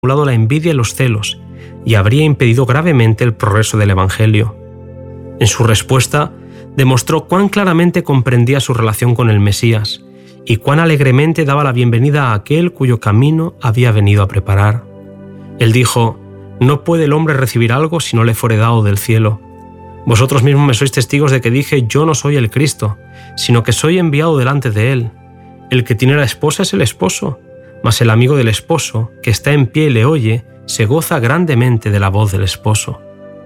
acumulado la envidia y los celos y habría impedido gravemente el progreso del Evangelio. En su respuesta, demostró cuán claramente comprendía su relación con el Mesías y cuán alegremente daba la bienvenida a aquel cuyo camino había venido a preparar. Él dijo: «No puede el hombre recibir algo si no le fuere dado del cielo. Vosotros mismos me sois testigos de que dije: yo no soy el Cristo, sino que soy enviado delante de él. El que tiene la esposa es el esposo, mas el amigo del esposo, que está en pie y le oye, se goza grandemente de la voz del esposo».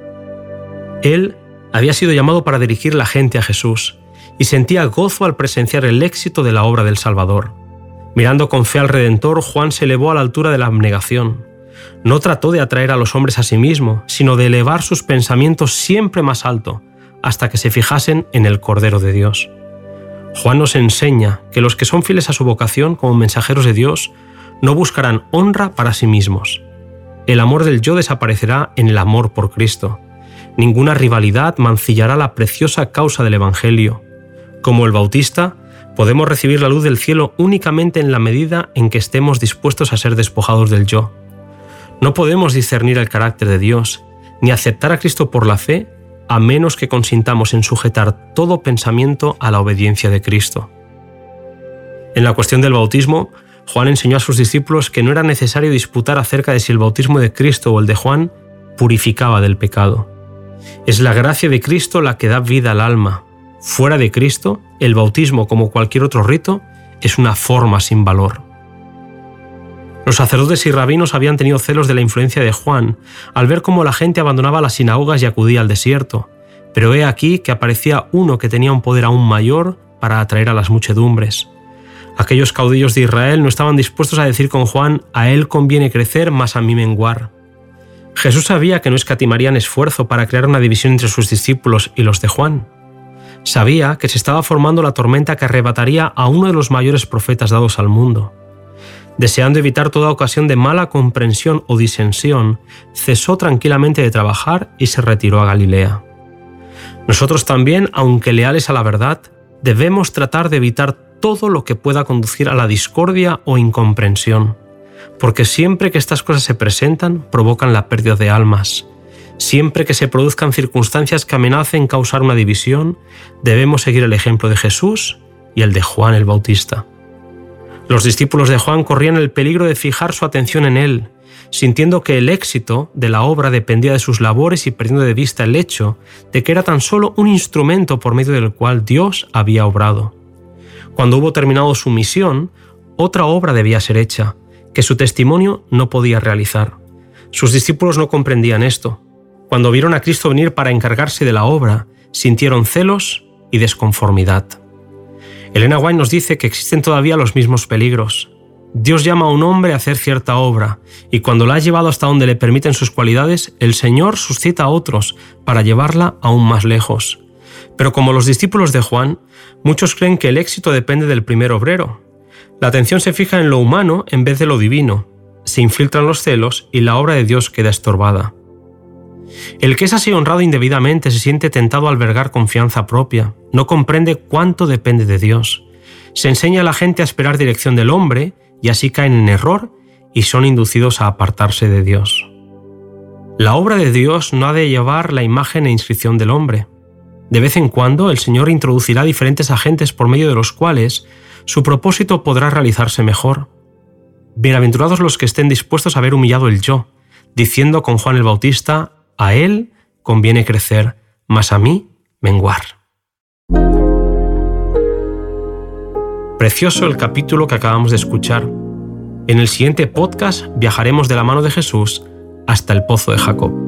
Él había sido llamado para dirigir la gente a Jesús y sentía gozo al presenciar el éxito de la obra del Salvador. Mirando con fe al Redentor, Juan se elevó a la altura de la abnegación. No trató de atraer a los hombres a sí mismo, sino de elevar sus pensamientos siempre más alto, hasta que se fijasen en el Cordero de Dios. Juan nos enseña que los que son fieles a su vocación como mensajeros de Dios no buscarán honra para sí mismos. El amor del yo desaparecerá en el amor por Cristo. Ninguna rivalidad mancillará la preciosa causa del Evangelio. Como el Bautista, podemos recibir la luz del cielo únicamente en la medida en que estemos dispuestos a ser despojados del yo. No podemos discernir el carácter de Dios, ni aceptar a Cristo por la fe, a menos que consintamos en sujetar todo pensamiento a la obediencia de Cristo. En la cuestión del bautismo, Juan enseñó a sus discípulos que no era necesario disputar acerca de si el bautismo de Cristo o el de Juan purificaba del pecado. Es la gracia de Cristo la que da vida al alma. Fuera de Cristo, el bautismo, como cualquier otro rito, es una forma sin valor. Los sacerdotes y rabinos habían tenido celos de la influencia de Juan al ver cómo la gente abandonaba las sinagogas y acudía al desierto, pero he aquí que aparecía uno que tenía un poder aún mayor para atraer a las muchedumbres. Aquellos caudillos de Israel no estaban dispuestos a decir con Juan: «A él conviene crecer, mas a mí menguar». Jesús sabía que no escatimarían esfuerzo para crear una división entre sus discípulos y los de Juan. Sabía que se estaba formando la tormenta que arrebataría a uno de los mayores profetas dados al mundo. Deseando evitar toda ocasión de mala comprensión o disensión, cesó tranquilamente de trabajar y se retiró a Galilea. Nosotros también, aunque leales a la verdad, debemos tratar de evitar todo lo que pueda conducir a la discordia o incomprensión, porque siempre que estas cosas se presentan, provocan la pérdida de almas. Siempre que se produzcan circunstancias que amenacen causar una división, debemos seguir el ejemplo de Jesús y el de Juan el Bautista. Los discípulos de Juan corrían el peligro de fijar su atención en él, sintiendo que el éxito de la obra dependía de sus labores y perdiendo de vista el hecho de que era tan solo un instrumento por medio del cual Dios había obrado. Cuando hubo terminado su misión, otra obra debía ser hecha, que su testimonio no podía realizar. Sus discípulos no comprendían esto. Cuando vieron a Cristo venir para encargarse de la obra, sintieron celos y desconformidad. Elena White nos dice que existen todavía los mismos peligros. Dios llama a un hombre a hacer cierta obra, y cuando la ha llevado hasta donde le permiten sus cualidades, el Señor suscita a otros para llevarla aún más lejos. Pero como los discípulos de Juan, muchos creen que el éxito depende del primer obrero. La atención se fija en lo humano en vez de lo divino. Se infiltran los celos y la obra de Dios queda estorbada. El que es así honrado indebidamente se siente tentado a albergar confianza propia, no comprende cuánto depende de Dios. Se enseña a la gente a esperar dirección del hombre y así caen en error y son inducidos a apartarse de Dios. La obra de Dios no ha de llevar la imagen e inscripción del hombre. De vez en cuando el Señor introducirá diferentes agentes por medio de los cuales su propósito podrá realizarse mejor. Bienaventurados los que estén dispuestos a haber humillado el yo, diciendo con Juan el Bautista: «A él conviene crecer, mas a mí menguar». Precioso el capítulo que acabamos de escuchar. En el siguiente podcast viajaremos de la mano de Jesús hasta el pozo de Jacob.